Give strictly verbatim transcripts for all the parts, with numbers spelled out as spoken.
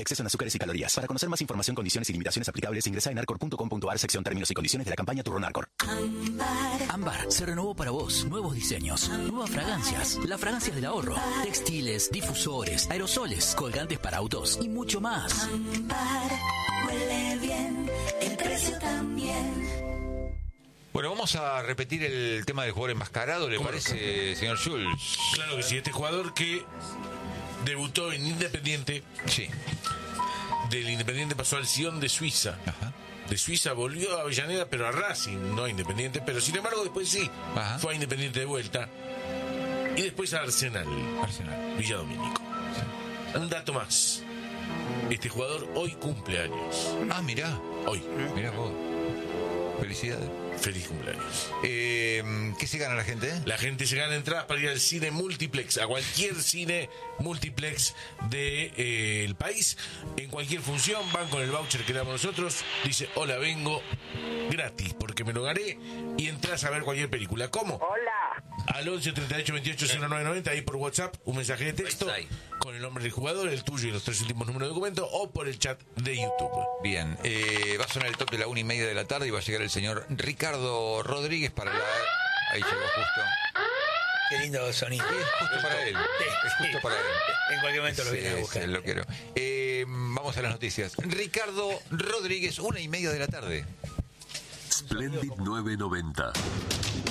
exceso en azúcares y calorías. Para conocer más información, condiciones y limitaciones aplicables, ingresa en arcor punto com punto a r, sección términos y condiciones de la campaña Turrón Arcor. Ámbar. Ámbar se renovó para vos. Nuevos diseños, nuevas fragancias, las fragancias del ahorro, textiles, difusores, aerosoles, colgantes para autos y mucho más. Ámbar, huele bien, el precio también. Bueno, vamos a repetir el tema del jugador enmascarado, ¿le parece, señor Schulz? Claro que sí, este jugador que debutó en Independiente. Sí. Del Independiente pasó al Sion de Suiza. Ajá. De Suiza volvió a Avellaneda, pero a Racing, no a Independiente. Pero sin embargo, después sí, Ajá. fue a Independiente de vuelta. Y después a Arsenal. Arsenal. Villa Domínico. Sí. Un dato más. Este jugador hoy cumple años. Ah, mirá. Hoy. Mirá vos. Felicidades. Feliz cumpleaños. Eh, ¿Qué se gana la gente? La gente se gana entradas para ir al cine multiplex, a cualquier cine multiplex del de, eh, país. En cualquier función van con el voucher que damos nosotros. Dice, hola, vengo gratis porque me lo gané. Y entras a ver cualquier película. ¿Cómo? Hola. Al once, treinta y ocho, veintiocho, cero nueve noventa, ahí por WhatsApp, un mensaje de texto con el nombre del jugador, el tuyo y los tres últimos números de documento, o por el chat de YouTube. Bien, eh, va a sonar el top de la una y media de la tarde y va a llegar el señor Ricardo Rodríguez para la... Ahí llegó justo. Qué lindo sonido. Es justo para él. Es justo para él. En cualquier momento lo Sí, viene a buscar. sí, lo quiero. Eh, vamos a las noticias. Ricardo Rodríguez, una y media de la tarde. Splendid nueve noventa.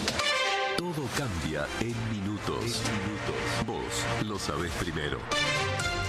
Todo cambia en minutos. En minutos. Vos lo sabés primero.